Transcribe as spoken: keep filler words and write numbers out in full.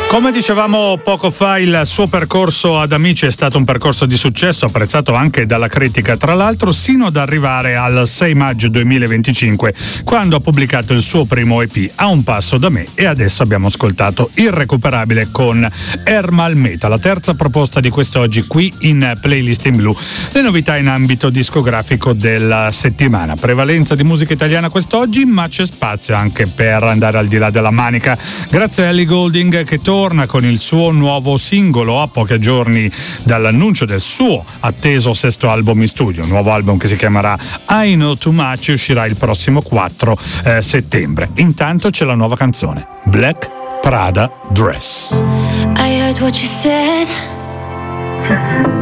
Come dicevamo poco fa, il suo percorso ad Amici è stato un percorso di successo, apprezzato anche dalla critica, tra l'altro, sino ad arrivare al sei maggio duemilaventicinque, quando ha pubblicato il suo primo E P, A un passo da me, e adesso abbiamo ascoltato Irrecuperabile con Ermal Meta, la terza proposta di quest'oggi qui in Playlist in Blu. Le novità in ambito discografico della settimana. Prevalenza di musica italiana quest'oggi, ma c'è spazio anche per andare al di là della manica, grazie a Ellie Goulding, che torna con il suo nuovo singolo a pochi giorni dall'annuncio del suo atteso sesto album in studio, un nuovo album che si chiamerà I Know Too Much, uscirà il prossimo quattro eh, settembre. Intanto c'è la nuova canzone, Black Prada Dress. I heard what you said.